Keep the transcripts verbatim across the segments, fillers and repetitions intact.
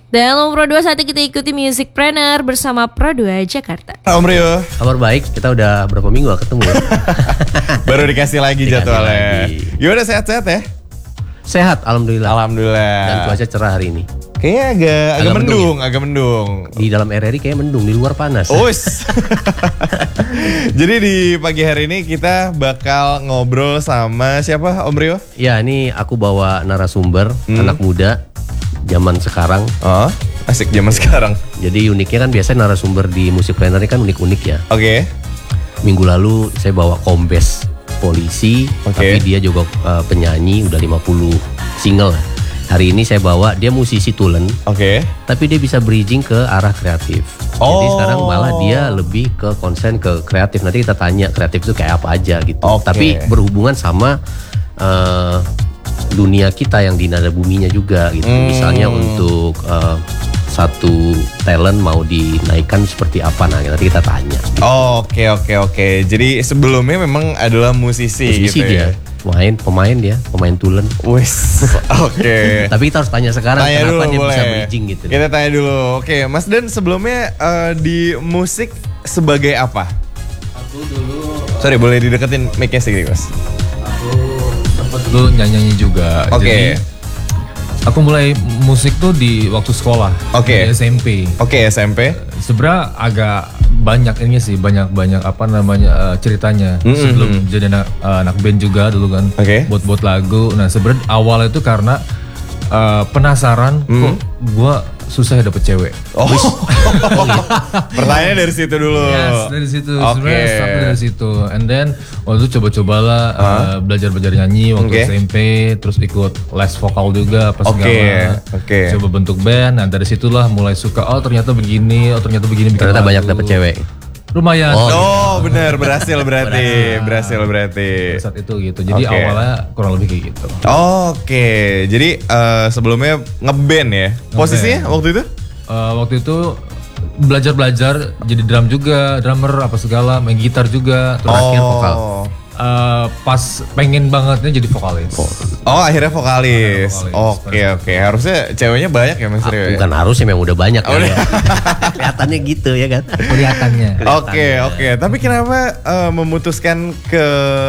Dan Pro dua saat ini kita ikuti Music Planner bersama Pro dua Jakarta. Om Rio. Kabar baik, kita udah berapa minggu gak ketemu ya? Baru dikasih lagi Dikasih jadwalnya. lagi. Gimana sehat-sehat ya? Sehat, alhamdulillah. Alhamdulillah. Dan cuaca cerah hari ini. Kayaknya agak, agak, Agak mendung, mendung agak mendung. Di dalam R R I kayak mendung, di luar panas. Us. Jadi di pagi hari ini kita bakal ngobrol sama siapa Om Rio? Ya, ini aku bawa narasumber, Hmm. anak muda zaman sekarang. Oh, asik zaman sekarang. Jadi uniknya kan biasanya narasumber di Music Planner ini kan unik-unik ya. Oke. Minggu lalu saya bawa kombes polisi, Oke. tapi dia juga uh, penyanyi, udah lima puluh single. Hari ini saya bawa, dia musisi tulen, Oke. tapi dia bisa bridging ke arah kreatif. Jadi Oh. sekarang malah dia lebih ke konsen ke kreatif. Nanti kita tanya kreatif itu kayak apa aja gitu. Oke. Tapi berhubungan sama uh, dunia kita yang di nada buminya juga gitu. Hmm. Misalnya untuk uh, satu talent mau dinaikkan seperti apa, nah nanti kita tanya. Gitu. Oke oke oke. Jadi sebelumnya memang adalah musisi, Musisi gitu dia, ya. pemain, pemain dia, pemain tulen. Wis. Oke. Tapi kita harus tanya sekarang Tanya kenapa dulu dia boleh. bisa bridging gitu. Kita tanya dulu. Oke, Mas Dan sebelumnya eh, di musik sebagai apa? Aku dulu Sorry, boleh dideketin mic-nya sedikit, Mas. aku sempat dulu nyanyi juga. Oke. Jadi aku mulai musik tuh di waktu sekolah. Oke. Di S M P. Oke, S M P. Sebenarnya agak banyak ini sih, banyak-banyak apa namanya uh, ceritanya. Mm-mm. Sebelum jadi anak, uh, anak band juga dulu kan. Oke. Buat-buat lagu. Nah sebenarnya awalnya itu karena uh, penasaran Mm. kok gua susah ya dapet cewek. Oh. Pertanyaannya dari situ dulu. Yes, dari situ. Oke. Sebenarnya start dari situ. And then waktu itu coba-cobalah uh, belajar-belajar nyanyi waktu Oke. S M P, terus ikut les vokal juga pas Oke, segala. oke. Coba bentuk band. Nah, dari situlah mulai suka, oh ternyata begini, oh ternyata begini bikin Ternyata lagu. banyak dapet cewek. Lumayan. Oh. Oh, benar, berhasil berarti. Berhasil berarti. Pada saat itu gitu. Jadi Oke. awalnya kurang lebih kayak gitu. Oke, jadi eh, sebelumnya ngeband ya. Posisinya waktu itu? Uh, waktu itu belajar-belajar jadi drum juga, drummer apa segala, main gitar juga. Terus Terakhir vokal. uh, pas pengen bangetnya jadi vokalis. Oh, akhirnya vokalis. Akhirnya Oke, vokalis. oke. Harusnya ceweknya banyak ya, Mas Ah, Rio. ya? bukan harus ya, memang udah banyak Oh, ya. udah. Kelihatannya gitu ya kan. Kelihatannya. Oke, oke. Tapi kenapa eh, memutuskan ke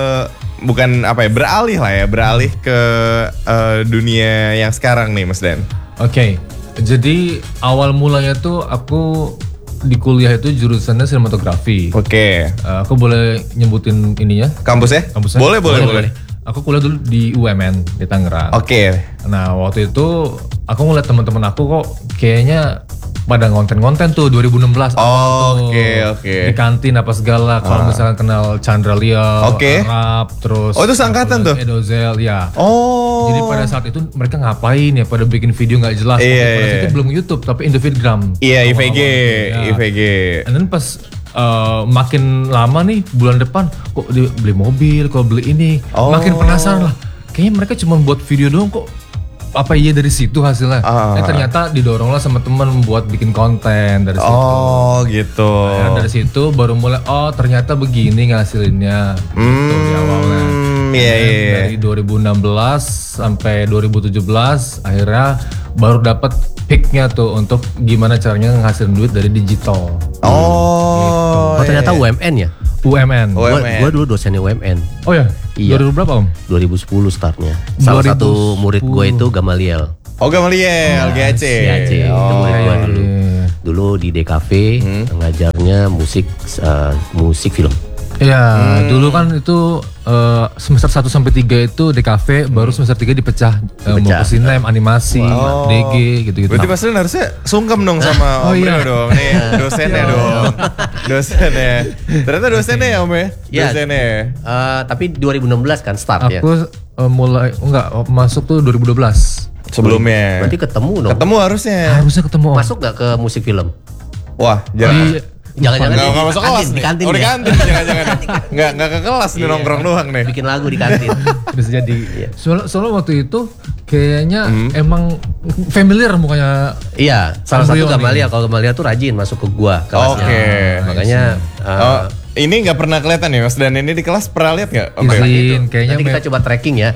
bukan apa ya, beralih lah ya, beralih ke eh, dunia yang sekarang nih, Mas Dan? Oke, jadi awal mulanya tuh aku di kuliah itu jurusannya sinematografi. Oke. Uh, aku boleh nyebutin ininya? Kampus ya? Kampusnya? Boleh, boleh, boleh. Aku kuliah dulu di U M N di Tangerang. Oke. Nah waktu itu aku ngeliat teman-teman aku kok kayaknya pada ngonten-ngonten tuh dua ribu enam belas awal tuh. Oke, oke. Di kantin apa segala. Kalau misalkan kenal Chandra Leo, Oke. Arab, terus Oh, itu seangkatan tuh? Edozel, ya. Oh. Jadi pada saat itu mereka ngapain ya? Pada bikin video nggak jelas. Iya, Waktu pada saat iya. itu belum YouTube tapi Indovidgram. Iya, I V G, Awal-awal gitu, I V G. And then pas uh, makin lama nih bulan depan kok dia beli mobil, kok beli ini, Oh. makin penasaran lah. Kayaknya mereka cuma buat video doang kok. Apa iya dari situ hasilnya? Ah. Eh ternyata didorong lah sama teman buat bikin konten dari situ. Oh, gitu. Akhirnya dari situ baru mulai oh ternyata begini ngasilinnya. Gitu di awalnya. Hmm, iya, Dan iya, iya. Dari dua ribu enam belas sampai dua ribu tujuh belas akhirnya baru dapat peaknya tuh untuk gimana caranya ngasilin duit dari digital. Oh. Oh ternyata iya. U M N ya? U M N. U M N. Gua, gua dulu dosennya U M N. Oh ya? Iya. dua ribu berapa Om? dua ribu sepuluh startnya. Salah dua ribu satu murid gue sepuluh. itu Gamaliel. Oh, Gamaliel, G A C. G A C, itu Oh. murid gua dulu. Iya. Dulu di D K V Hmm. ngajarnya musik uh, musik film. Iya, Hmm. dulu kan itu eh, semester satu sampai tiga itu D K V, baru semester tiga dipecah, eh, mau Dipecah. ke sinem, animasi, Wow. D G gitu-gitu. Berarti Mas Dan harusnya sungkem dong sama Oh, Om iya. Rio dong. Nih, dosennya dong. Dosennya. Ternyata dosennya ya, Om ya? Iya. Dosennya. Uh, tapi dua ribu enam belas kan start ya. Aku eh, mulai enggak masuk tuh dua ribu dua belas. Sebelumnya. Berarti ketemu dong. Ketemu harusnya. Harusnya ketemu Om. Masuk nggak ke musik film? Wah, jangan. Di- Jangan-jangan Enggak, di- enggak masuk kantin, kelas di nih. kantin Oh, di ya? kantin jangan-jangan. Enggak, enggak ke kelas nih, Iya. nongkrong doang nih. Bikin lagu di kantin. bisa jadi. Iya. Soalnya, soalnya waktu itu kayaknya Hmm. emang familiar mukanya. Iya, salah Om satu Rio nih. Gamaliel. Kalau Gamaliel tuh rajin masuk ke gua kelasnya. Oke. Makanya uh, Oh, ini nggak pernah kelihatan ya Mas Dan ini di kelas pernah lihat nggak? Oke. Izin, kayaknya Nanti kita map- coba tracking ya.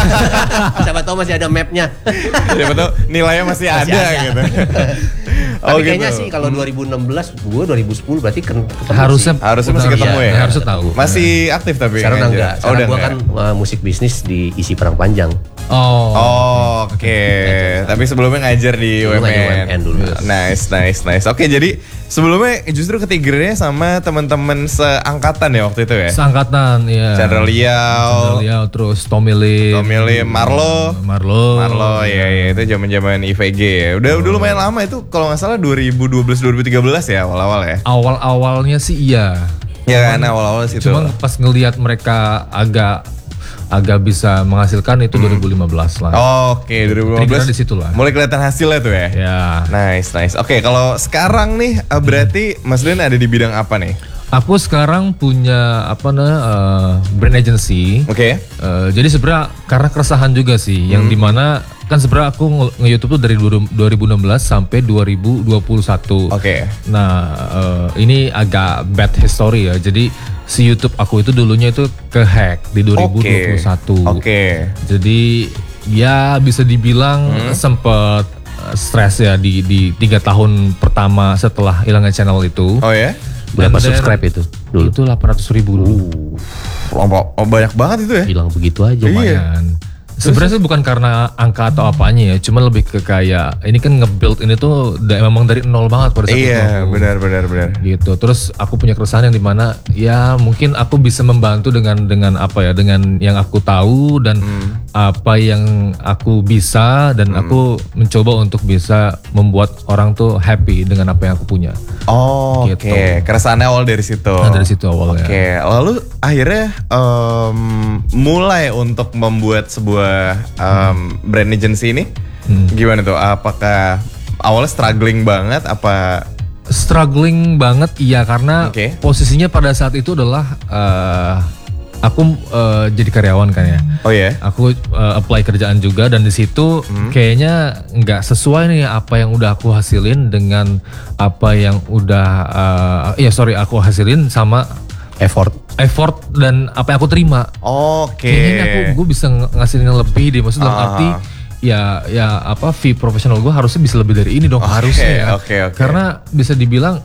Siapa tahu masih ada mapnya. Siapa tahu nilainya masih, Masih ada, ada. gitu. Tapi Oh, kayaknya gitu. sih kalau dua ribu enam belas, gue dua ribu sepuluh berarti kan ketemu harusnya sih. Harusnya masih udah- ketemu iya, ya? harusnya tahu. Masih aktif tapi Sekarang udah ngajar? enggak. Oh, Sekarang udah gue enggak. kan uh, musik bisnis di isi perang panjang. Oh. Oh, oke. Tapi sebelumnya ngajar di U Dulu M ngajar N. U M N dulu. Nice, nice, nice. Oke, jadi sebelumnya justru ketigernya sama teman-teman seangkatan ya waktu itu ya. Seangkatan ya. Chandra Liao, Chandra Liao, terus Tommy Lim. Tommy Lim, Marlo. Marlo. Marlo, ya, ya itu zaman-zaman I V G ya. Udah, udah lumayan lama itu kalau nggak salah dua ribu dua belas dua ribu tiga belas ya awal-awal ya. Awal-awalnya sih iya. Ya kan awal-awal situ. Cuma pas ngelihat mereka agak agak bisa menghasilkan itu dua ribu lima belas lah. Oke, dua ribu lima belas. Triggernya di situ lah. Mulai kelihatan hasilnya tuh ya. Ya. Nice, nice. Oke, kalau sekarang nih eh, berarti Mas Den ada di bidang apa nih? Aku sekarang punya apa namanya uh, brand agency. Oke. Uh, jadi sebenarnya karena keresahan juga sih, yang dimana kan sebenarnya aku nge- nge-YouTube tuh dari dua ribu enam belas sampai dua ribu dua puluh satu. Oke. Nah uh, ini agak bad history ya. Jadi si YouTube aku itu dulunya itu ke-hack di dua ribu dua puluh satu. Oke. Jadi ya bisa dibilang sempet uh, stres ya di di tiga tahun pertama setelah hilangnya channel itu. Oh ya? Berapa Dan- dan subscribe itu dulu? Itu delapan ratus ribu dulu. Oh, oh, banyak banget itu ya? Hilang begitu aja. Iya. Lumayan. Sebenarnya sih bukan karena angka atau apanya ya, cuma lebih ke kayak ini kan nge-build ini tuh da- memang dari nol banget pada saat itu. Iya, benar, benar, benar. Gitu. Terus aku punya keresahan yang dimana ya mungkin aku bisa membantu dengan dengan apa ya, dengan yang aku tahu dan apa yang aku bisa dan aku mencoba untuk bisa membuat orang tuh happy dengan apa yang aku punya. Oh, oke. Gitu. Keresahannya awal dari situ. Nah, dari situ awalnya. Oke, lalu akhirnya em, mulai untuk membuat sebuah em, brand agency ini Hmm. gimana tuh? Apakah awalnya struggling banget? Apa? Struggling banget iya karena Oke. posisinya pada saat itu adalah eh, aku eh, jadi karyawan kan ya. Oh ya? Aku eh, apply kerjaan juga dan di situ kayaknya nggak sesuai nih apa yang udah aku hasilin dengan apa yang udah eh, ya sorry aku hasilin sama Effort. effort dan apa yang aku terima. Oke. Kayaknya aku gue bisa ng- ngasilin yang lebih deh, maksudnya dalam Ah. arti ya ya apa fee profesional gue harusnya bisa lebih dari ini dong Oke, harusnya ya. oke, oke. Karena bisa dibilang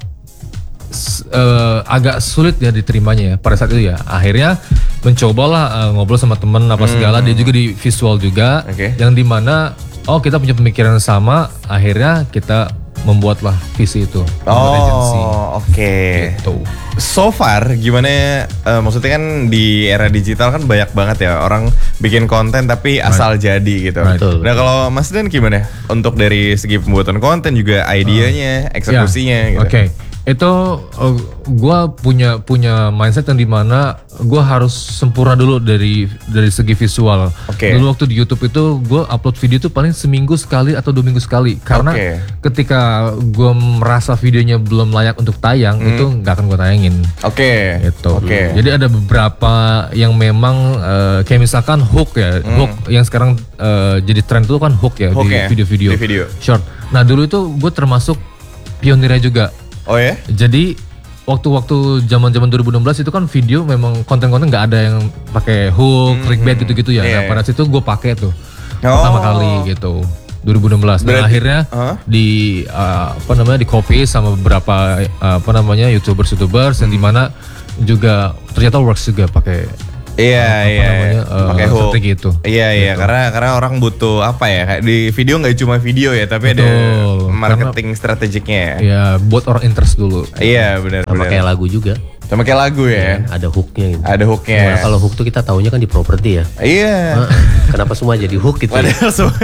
s- eh, agak sulit ya diterimanya ya pada saat itu ya. Akhirnya mencobalah eh, ngobrol sama temen apa segala, dia juga di visual juga, Hmm. Oke. yang dimana oh kita punya pemikiran yang sama, akhirnya kita membuatlah visi itu. membuat agency. Oh, oke. Gitu. So far gimana eh, maksudnya kan di era digital kan banyak banget ya orang bikin konten tapi asal jadi gitu. Right. Betul. Nah kalau Mas Den gimana? Untuk dari segi pembuatan konten juga idenya, eksekusinya Ya, gitu. Oke, itu uh, gue punya punya mindset yang dimana gue harus sempurna dulu dari dari segi visual. Oke. Dulu waktu di YouTube itu gue upload video tuh paling seminggu sekali atau dua minggu sekali. Karena Oke. ketika gue merasa videonya belum layak untuk tayang itu nggak akan gue tayangin. Oke. Gitu. Oke. Jadi ada beberapa yang memang uh, kayak misalkan hook ya, hook yang sekarang uh, jadi tren itu kan hook ya Hook di ya, video-video di video. short. Nah dulu itu gue termasuk pionirnya juga. Oh ya? Jadi waktu-waktu zaman-zaman dua ribu enam belas itu kan video memang konten-konten nggak ada yang pakai hook, clickbait gitu-gitu ya. Iya, Nah pada situ gue pakai tuh Oh. pertama kali gitu dua ribu enam belas. Dan Berarti- akhirnya Hah? di uh, apa namanya di copy sama beberapa uh, apa namanya youtubers-youtubers yang dimana juga ternyata works juga pakai Iya, apa iya. namanya, eh, Pakai hook. strategi itu. Iya, iya, karena karena orang butuh apa ya? Kayak di video nggak cuma video ya, tapi ada Betul. marketing strategiknya ya. ya buat orang interest dulu. Iya, benar Sama kayak benar. lagu juga. Sama kayak lagu ya. Ada hooknya gitu. Ada hooknya. Nah, kalau hook tuh kita taunya kan di properti ya. Iya. Heeh. Kenapa semua jadi hook gitu? ya? Padahal semua-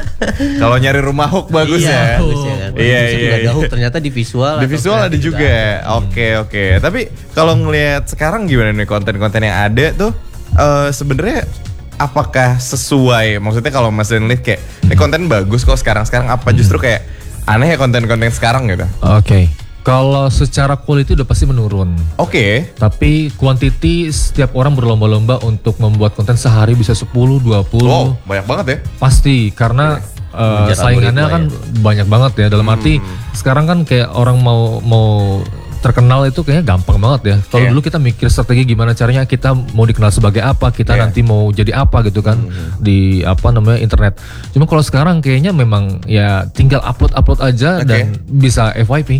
kalau nyari rumah hook bagus ya. Iya, bagus ya kan. Iya, Di visual iya, juga ada iya. hook, ternyata di visual. Di atau visual ada kreatif juga. Oke, oke. Tapi kalau ngelihat sekarang gimana nih konten-konten yang ada tuh eh, sebenarnya apakah sesuai? Maksudnya kalau Mas Den lihat kayak ini konten bagus kok sekarang-sekarang apa justru kayak aneh ya konten-konten sekarang gitu. Oke. Kalau secara quality udah pasti menurun. Oke. Tapi quantity setiap orang berlomba-lomba untuk membuat konten sehari bisa sepuluh, dua puluh. Wow, banyak banget ya. Pasti karena uh, Mengejar saingannya algoritma kan banyak banget ya dalam arti sekarang kan kayak orang mau mau terkenal itu kayaknya gampang banget ya. Kalau Iya. dulu kita mikir strategi gimana caranya kita mau dikenal sebagai apa, kita Iya. nanti mau jadi apa gitu kan Hmm. di apa namanya internet. Cuma kalau sekarang kayaknya memang ya tinggal upload-upload aja Oke. dan bisa F Y P.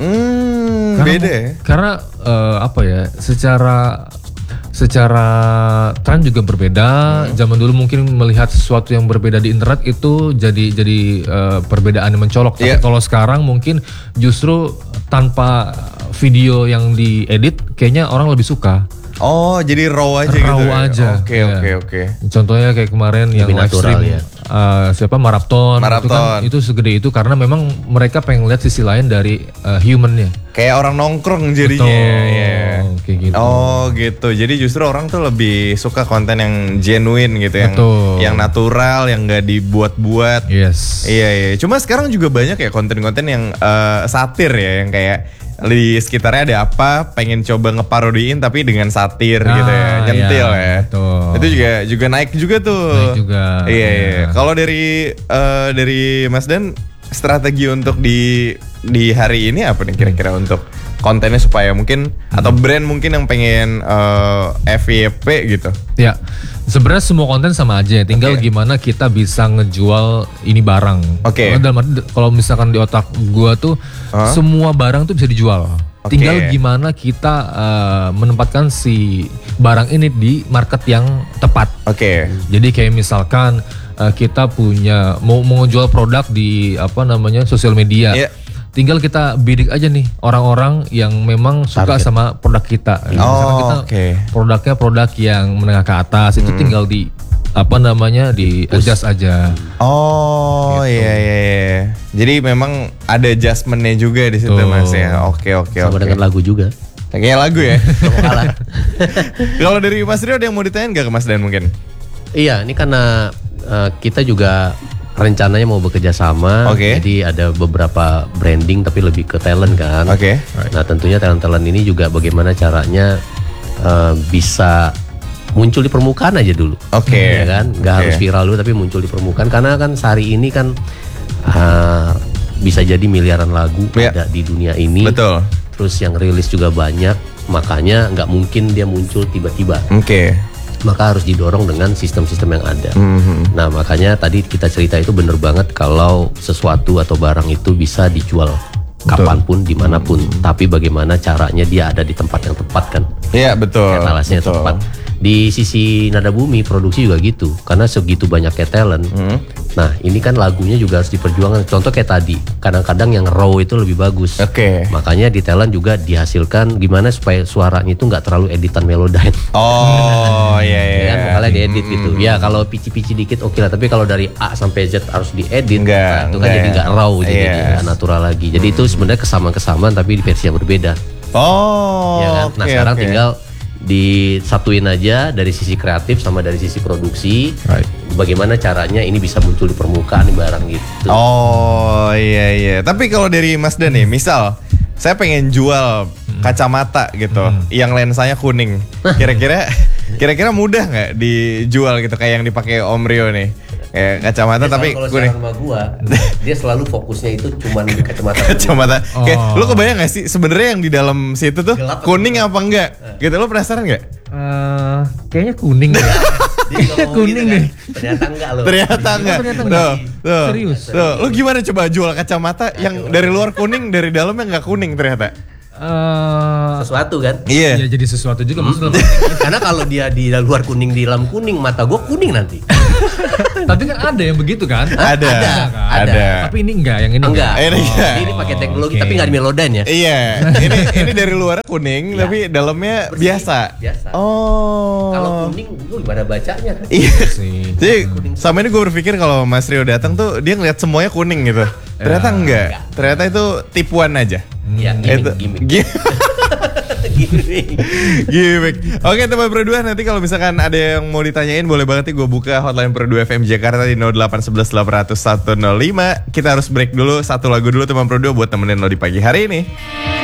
Hmm, Karena, beda ya. Karena eh, apa ya, secara secara tren juga berbeda. Hmm. Zaman dulu mungkin melihat sesuatu yang berbeda di internet itu jadi jadi eh, perbedaan yang mencolok. Tapi Iya. kalau sekarang mungkin justru tanpa video yang diedit, kayaknya orang lebih suka. Oh, jadi raw aja Raw gitu. ya? aja, Oke, iya. oke, oke. Contohnya kayak kemarin yang Lebih live stream natural, ya. eh, siapa Marathon, itu Marathon. kan itu segede itu karena memang mereka pengen lihat sisi lain dari eh, humannya. Kayak orang nongkrong jadinya. Betul, Iya. kayak gitu. Oh gitu. Jadi justru orang tuh lebih suka konten yang genuine gitu, yang Betul. yang natural, yang nggak dibuat-buat. Yes. Iya iya. Cuma sekarang juga banyak ya konten-konten yang eh, satir ya, yang kayak di sekitarnya ada apa, pengen coba ngeparodiin tapi dengan satir Ah, gitu ya, nyentil iya, ya. betul. Itu juga juga naik juga tuh. Naik juga, Iya iya. iya. Kalau dari eh, dari Mas Dan, strategi untuk di di hari ini apa nih kira-kira untuk kontennya supaya mungkin atau brand mungkin yang pengen eh, F Y P gitu. Ya, sebenarnya semua konten sama aja. Tinggal Oke. gimana kita bisa ngejual ini barang. Oke. Kalau dalam arti, kalau misalkan di otak gua tuh Hah? semua barang tuh bisa dijual. Oke. Tinggal gimana kita eh, menempatkan si barang ini di market yang tepat. Oke. Jadi kayak misalkan eh, kita punya mau mau jual produk di apa namanya sosial media. Iya. Tinggal kita bidik aja nih orang-orang yang memang suka Target. sama produk kita. Oh, Misalkan kita oke. produknya produk yang menengah ke atas, itu tinggal di apa namanya di adjust aja. Oh Gitu. iya iya iya. Jadi memang ada adjustmentnya juga di situ Betul. Mas ya. Oke oke Sama oke. dengan lagu juga. Kayak lagu ya. Mau kalah. Kalau dari Mas Rio ada yang mau ditanyain gak ke Mas Dan mungkin? Iya, ini karena eh, kita juga rencananya mau bekerja sama. Oke. Jadi ada beberapa branding tapi lebih ke talent kan. Oke. Nah tentunya talent-talent ini juga bagaimana caranya eh, bisa muncul di permukaan aja dulu. Oke. Ya kan, nggak Oke. harus viral dulu tapi muncul di permukaan karena kan sehari ini kan eh, bisa jadi miliaran lagu Ya. ada di dunia ini. Betul. Terus yang rilis juga banyak, makanya nggak mungkin dia muncul tiba-tiba. Oke. Maka harus didorong dengan sistem-sistem yang ada. Mhm. Nah makanya tadi kita cerita itu bener banget kalau sesuatu atau barang itu bisa dijual kapanpun, dimanapun. Tapi bagaimana caranya dia ada di tempat yang tepat kan? Iya betul. Etalasenya betul. tepat. Di sisi Nada Bumi produksi juga gitu, karena segitu banyaknya talent. Hmm. Nah ini kan lagunya juga harus diperjuangkan. Contoh kayak tadi, kadang-kadang yang raw itu lebih bagus. Oke. Makanya di talent juga dihasilkan gimana supaya suaranya itu nggak terlalu editan Melodyne. Oh iya iya. Ya kan, makanya diedit gitu. Ya kalau pici-pici dikit oke lah, tapi kalau dari A sampai Z harus diedit, Enggak, nah, itu kan enggak jadi ya. nggak raw, jadi Iya. nggak natural lagi. Jadi itu sebenarnya kesamaan-kesamaan tapi di versi yang berbeda. Oh. Ya kan. Nah oke, sekarang oke. tinggal disatuin aja dari sisi kreatif sama dari sisi produksi. Right. Bagaimana caranya ini bisa muncul di permukaan nih barang gitu. Oh iya iya. Tapi kalau dari Mas Dan nih, misal saya pengen jual kacamata gitu, yang lensanya kuning. Kira-kira kira-kira mudah nggak dijual gitu kayak yang dipakai Om Rio nih? Kayak kacamata Dia tapi selalu- kalau kuning. sekarang sama gua, dia selalu fokusnya itu cuman di kacamata. Kacamata. Kayak Oh. lu kebayang gak sih sebenarnya yang di dalam situ tuh Gelap atau kuning apa enggak? Gitu lu penasaran nggak? Eh, kayaknya kuning ya. Dia ngomong Kuning gitu kan, nih. Ternyata enggak loh. Ternyata enggak. ternyata Tuh, enggak. tuh, Serius? tuh. Lu gimana coba jual kacamata yang dari luar kuning, dari dalamnya nggak kuning ternyata? Eh, Sesuatu kan. Iya. ya jadi sesuatu juga maksudnya. Karena kalau dia di luar kuning, di dalam kuning, mata gue kuning nanti. Tapi kan ada yang begitu kan? Ada. Ada, kan? Ada. Tapi ini enggak, yang ini Enggak. Eh, Oh, iya. Ini pakai teknologi oke. tapi nggak di Melodyne ya. Iya, ini ini dari luar kuning Iya. tapi dalamnya Bersih. biasa. Biasa. Oh. Kalau kuning, lu gimana bacanya kan? Iya. sih. Jadi sama ini gue berpikir kalau Mas Rio datang tuh dia ngeliat semuanya kuning gitu. Ternyata Ya. enggak. Ternyata itu tipuan aja. Ya, Itu gimmick, gimmick. Gi- Gimmick. Gimik. Oke teman berdua, nanti kalau misalkan ada yang mau ditanyain boleh banget nih gue buka hotline Berdua F M Jakarta di nol delapan satu satu delapan nol satu nol lima. Kita harus break dulu, satu lagu dulu teman berdua buat temenin lo di pagi hari ini.